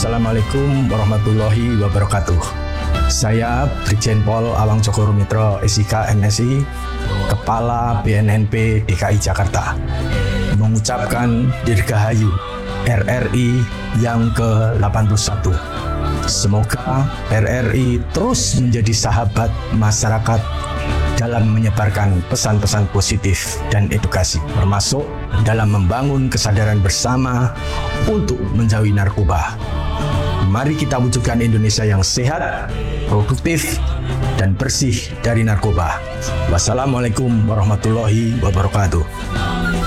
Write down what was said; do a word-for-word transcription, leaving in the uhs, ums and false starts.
Assalamualaikum warahmatullahi wabarakatuh. Saya Brigjen Pol Awang Cokro Mitro S I K M Si, Kepala B N N P D K I Jakarta, mengucapkan Dirgahayu R R I yang ke delapan puluh satu. Semoga R R I terus menjadi sahabat masyarakat dalam menyebarkan pesan-pesan positif dan edukasi, termasuk dalam membangun kesadaran bersama untuk menjauhi narkoba. Mari kita wujudkan Indonesia yang sehat, produktif, dan bersih dari narkoba. Wassalamualaikum warahmatullahi wabarakatuh.